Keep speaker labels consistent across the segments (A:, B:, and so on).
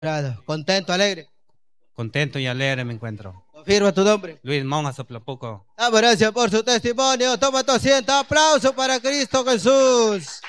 A: Contento, alegre.
B: Contento y alegre me encuentro.
A: Confirma tu nombre.
B: Luis Monja Soplapuco.
A: Gracias por su testimonio. Toma tu asiento. Aplauso para Cristo Jesús.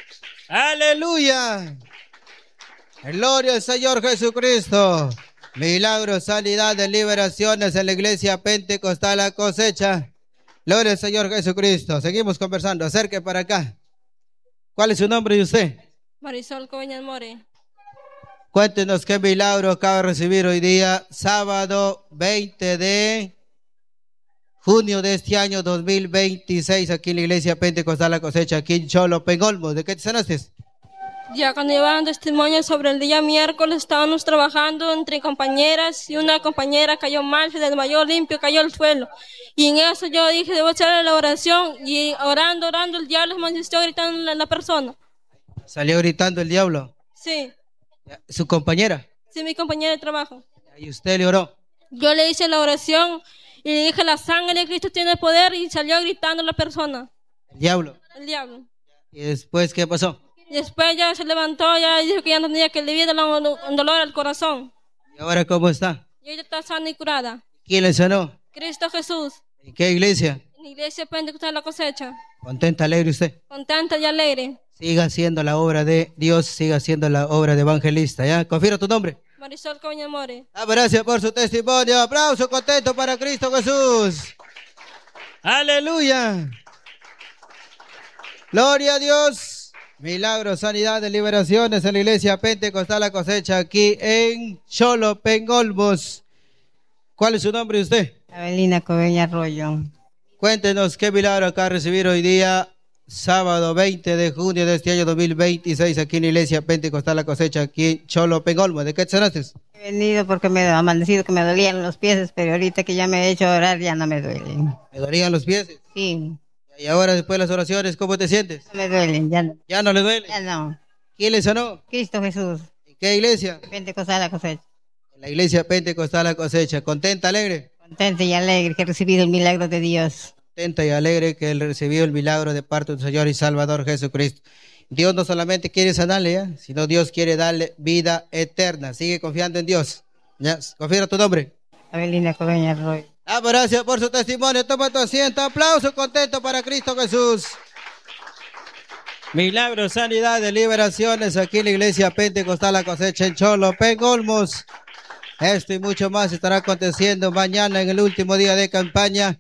A: Aleluya. Gloria al Señor Jesucristo. Milagros, sanidades, liberaciones en la iglesia pentecostal La Cosecha. Gloria al Señor Jesucristo. Seguimos conversando. Acerque para acá. ¿Cuál es su nombre de usted?
C: Marisol Coveñas More.
A: Cuéntenos qué milagro acaba de recibir hoy día, sábado 20 de junio de este año 2026, aquí en la iglesia pentecostal La Cosecha, aquí en Cholo, Pengolmo. ¿De qué te sanaste?
C: Ya cuando llevaban testimonio sobre el día miércoles, estábamos trabajando entre compañeras y una compañera cayó mal, se desmayó limpio, cayó al suelo. Y en eso yo dije, debo hacer la oración, y orando, el diablo me insistió gritando a la persona.
A: ¿Salió gritando el diablo?
C: Sí.
A: ¿Su compañera?
C: Sí, mi compañera de trabajo.
A: ¿Y usted le oró?
C: Yo le hice la oración y le dije, la sangre de Cristo tiene poder, y salió gritando la persona.
A: ¿El diablo?
C: El diablo.
A: ¿Y después qué pasó?
C: Después ya se levantó, ya dijo que ya no tenía, que le había dado un dolor al corazón.
A: ¿Y ahora cómo está?
C: Y ella está sana y curada.
A: ¿Quién le sanó?
C: Cristo Jesús.
A: ¿En qué iglesia?
C: En la iglesia pentecostal La Cosecha.
A: ¿Contenta, alegre usted?
C: Contenta y alegre.
A: Siga haciendo la obra de Dios, siga haciendo la obra de evangelista, ¿ya? Confirma tu nombre.
C: Marisol Coveñas More.
A: Gracias por su testimonio. Aplauso contento para Cristo Jesús. Aleluya. Gloria a Dios. Milagros, sanidades, liberaciones en la iglesia pentecostal La Cosecha, aquí en Cholo, Pengolmos. ¿Cuál es su nombre de usted?
D: Avelina Coveña Arroyo.
A: Cuéntenos qué milagro acaba de recibir hoy día, sábado 20 de junio de este año 2026, aquí en la iglesia pentecostal La Cosecha, aquí en Cholo, Pengolmos. ¿De qué te sanaste?
D: He venido porque me ha amanecido que me dolían los pies, pero ahorita que ya me he hecho orar ya no me duelen.
A: ¿Me dolían los pies?
D: Sí.
A: Y ahora, después de las oraciones, ¿cómo te sientes?
D: No me duelen, ya no.
A: ¿Ya no le duele?
D: Ya no.
A: ¿Quién le sanó?
D: Cristo Jesús.
A: ¿En qué iglesia?
D: Pentecostal La Cosecha.
A: En la iglesia pentecostal La Cosecha. ¿Contenta, alegre?
D: Contenta y alegre que he recibido el milagro de Dios.
A: Contenta y alegre que él recibió el milagro de parte del Señor y Salvador Jesucristo. Dios no solamente quiere sanarle, ¿ya?, sino Dios quiere darle vida eterna. Sigue confiando en Dios. ¿Ya? Confía tu nombre.
D: Avelina Coveña Arroyo.
A: Gracias por su testimonio. Toma tu asiento. Aplauso contento para Cristo Jesús. Milagros, sanidades, liberaciones aquí en la iglesia pentecostal La Cosecha en Cholo, Pengolmos. Esto y mucho más estará aconteciendo mañana en el último día de campaña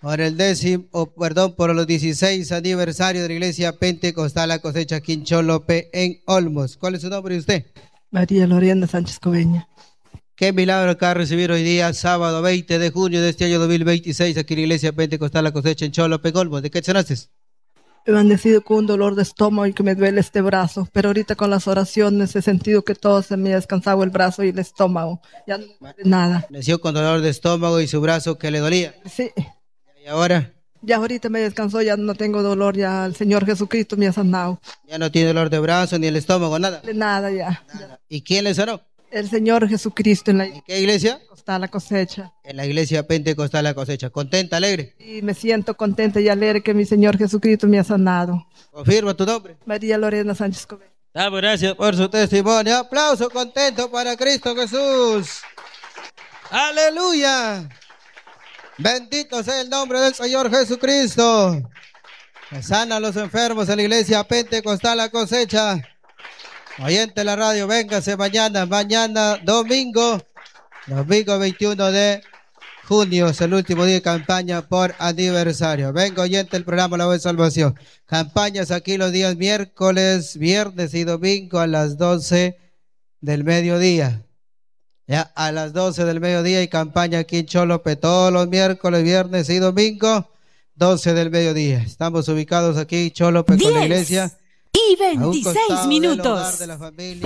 A: por los 16 aniversario de la iglesia pentecostal La Cosecha aquí en Cholo, en Olmos. ¿Cuál es su nombre de usted?
E: María Lorena Sánchez Coveña.
A: Qué milagro acaba de recibir hoy día, sábado 20 de junio de este año 2026, aquí en la iglesia pentecostal La Cosecha en Cholo, Pengolmos. ¿De qué te sanaste?
E: He amanecido con un dolor de estómago y que me duele este brazo, pero ahorita con las oraciones he sentido que todo se me ha descansado el brazo y el estómago. Ya no me duele nada.
A: Nació con dolor de estómago y su brazo que le dolía.
E: Sí.
A: ¿Y ahora?
E: Ya ahorita me descansó, ya no tengo dolor, ya el Señor Jesucristo me ha sanado.
A: Ya no tiene dolor de brazo ni el estómago, nada.
E: Nada ya.
A: Nada. ¿Y quién le sanó?
E: El Señor Jesucristo.
A: ¿En qué iglesia?
E: Está La Cosecha.
A: En la iglesia pentecostal La Cosecha. ¿Contenta, alegre?
E: Y me siento contenta y alegre que mi Señor Jesucristo me ha sanado.
A: Confirma tu nombre.
E: María Lorena Sánchez Coveña.
A: Gracias por su testimonio. Aplauso contento para Cristo Jesús. Aleluya. Bendito sea el nombre del Señor Jesucristo. Que sana a los enfermos en la iglesia pentecostal La Cosecha. Oyente de la radio, véngase mañana domingo 21 de junio, es el último día de campaña por aniversario. Venga, oyente del programa La Voz de Salvación. Campañas aquí los días miércoles, viernes y domingo a las 12 del mediodía. Ya a las 12 del mediodía y campaña aquí en Cholope todos los miércoles, viernes y domingo, 12 del mediodía. Estamos ubicados aquí en Cholope con la iglesia.
F: Y 26 minutos.
A: De la familia.